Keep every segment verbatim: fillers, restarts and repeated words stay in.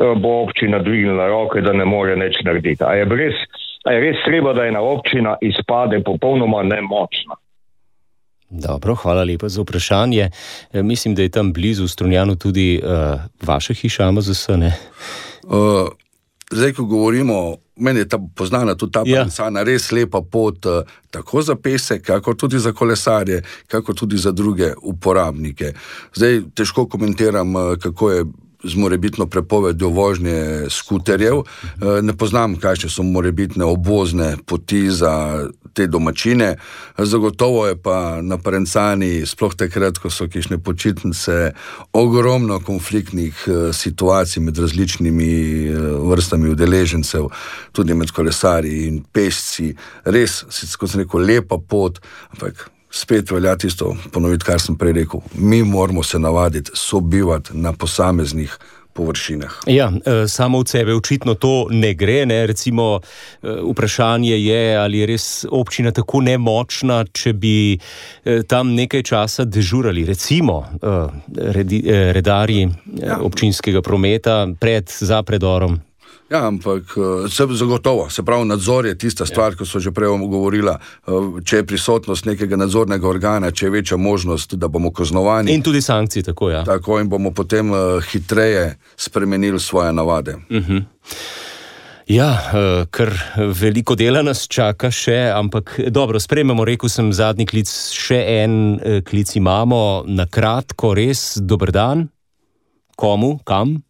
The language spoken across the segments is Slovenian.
bo občina dvignila roke, da ne more nič narediti. A je res, a je res treba, da ena občina izpade popolnoma nemočna? Dobro, hvala lepa za vprašanje. E, mislim, da je tam blizu v Strunjanu tudi uh, vaša hiša A M Z S, ne? Uh, zdaj, ko govorimo, meni je ta poznana tudi ta ja. Pancana, res lepa pot, uh, tako za pese, kako tudi za kolesarje, kako tudi za druge uporabnike. Zdaj, težko komentiram, uh, kako je z morebitno prepovedjo vožnje skuterjev. Ne poznam, kakšne so morebitne obvozne poti za te domačine. Zagotovo je pa na Parencani, sploh takrat, ko so kakšne počitnice, ogromno konfliktnih situacij med različnimi vrstami udeležencev, tudi med kolesarji in pešci. Res, kot sem rekel, lepa pot, ampak spet velja tisto ponoviti, kar sem prej rekel. Mi moramo se navaditi sobivati na posameznih površinah. Ja, samo od sebe očitno to ne gre, ne? Recimo vprašanje je, ali je res občina tako nemočna, če bi tam nekaj časa dežurali, recimo redi, redarji ja. občinskega prometa pred, za predorom. Ja, ampak se zagotovo, se pravi, nadzor je tista stvar, ko so že prej govorila, če je prisotnost nekega nadzornega organa, če je večja možnost, da bomo kaznovani. In tudi sankcije, tako ja. Tako, in bomo potem hitreje spremenili svoje navade. Uh-huh. Ja, kar veliko dela nas čaka še, ampak dobro, sprejmemo, rekel sem zadnji klic, še en klic imamo, na kratko, res, dober dan, komu, kam?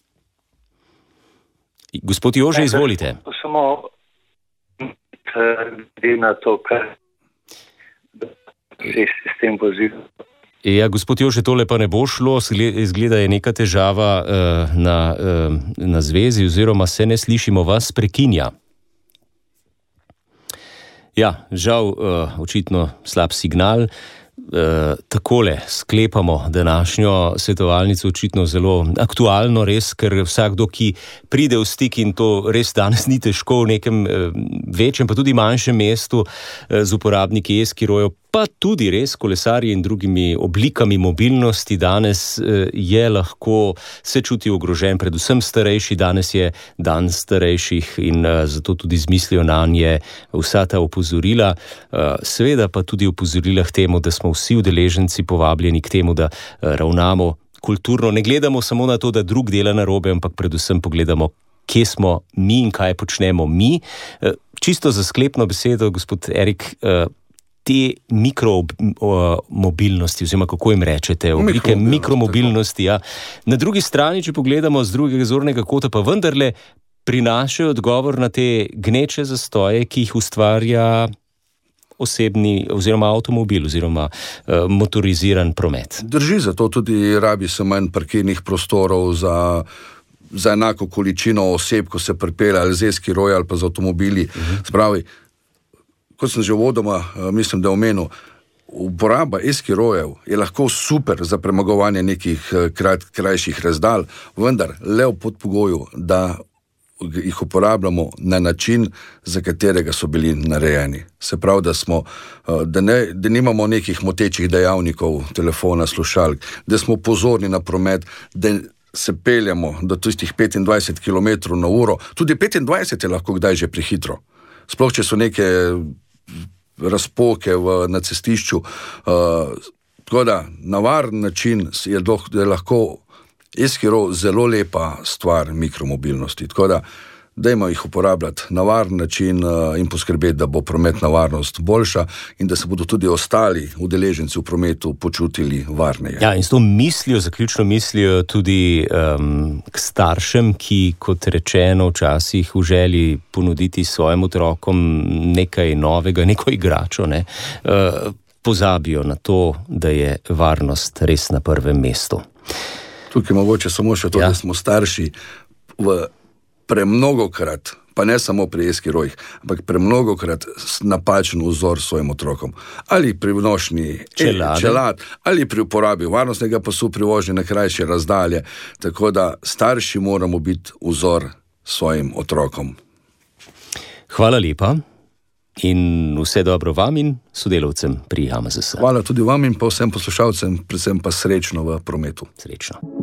Gospod Jože, izvolite. Samo glede na to, kar se s tem pozivom. Ja, gospod Jože, tole pa ne bo šlo, izgleda je neka težava uh, na, uh, na zvezi, oziroma se ne slišimo, vas prekinja. Ja, žal, uh, očitno slab signal. Uh, takole sklepamo današnjo svetovalnico, očitno zelo aktualno, res, ker vsakdo, ki pride v stik, in to res danes ni težko v nekem uh, večjem, pa tudi manjšem mestu uh, z uporabniki e-skirojev, pa tudi res kolesarji in drugimi oblikami mobilnosti danes uh, je lahko se čuti ogrožen, predvsem starejši, danes je dan starejših in uh, zato tudi zmislijo na nje vsa ta opozorila, uh, seveda pa tudi opozorila k temu, da smo vsi udeleženci povabljeni k temu, da ravnamo kulturno. Ne gledamo samo na to, da drug dela narobe, ampak predvsem pogledamo, kje smo mi in kaj počnemo mi. Čisto za sklepno besedo, gospod Erik, te mikromobilnosti, oziroma kako jim rečete, oblike mikromobilnosti, ja. Na drugi strani, če pogledamo z drugega zornega kota, pa vendarle prinašajo odgovor na te gneče zastoje, ki jih ustvarja osebni oziroma avtomobil oziroma uh, motoriziran promet. Drži, zato tudi rabi se manj parkirnih prostorov za, za enako količino oseb, ko se pripelje ali z e-skiroji ali pa z avtomobili. Uh-huh. Spravi, kot sem že vodoma, uh, mislim, da omenil, uporaba e-skirojev je lahko super za premagovanje nekih uh, krat, krajših razdalj, vendar le v podpogoju, da jih uporabljamo na način, za katerega so bili narejeni. Se pravi, da smo, da, ne, da nimamo nekih motečih dejavnikov, telefona, slušalk, da smo pozorni na promet, da se peljamo do tistih petindvajset kilometrov na uro. Tudi petindvajset je lahko kdaj že prehitro. Sploh, če so neke razpoke v, na cestišču. Uh, tako da, na varen način je, do, je lahko e-skiro zelo lepa stvar mikromobilnosti, tako da dajmo jih uporabljati na varen način uh, in poskrbeti, da bo prometna varnost boljša in da se bodo tudi ostali udeleženci v prometu počutili varneje. Ja, in s to mislijo, zaključno mislijo tudi um, k staršem, ki, kot rečeno, včasih v želji ponuditi svojim otrokom nekaj novega, neko igračo, ne, uh, pozabijo na to, da je varnost res na prvem mestu. Tukaj mogoče samo še to, ja. Da smo starši v premnogokrat, pa ne samo pri e-skirojih, ampak premnogokrat napačen vzor svojim otrokom. Ali pri nošnji čelad, ali pri uporabi varnostnega pasu pri vožnji na krajše razdalje. Tako da starši moramo biti vzor svojim otrokom. Hvala lepa in vse dobro vam in sodelavcem pri A M Z S. Hvala tudi vam in pa vsem poslušalcem, predvsem pa srečno v prometu. Srečno.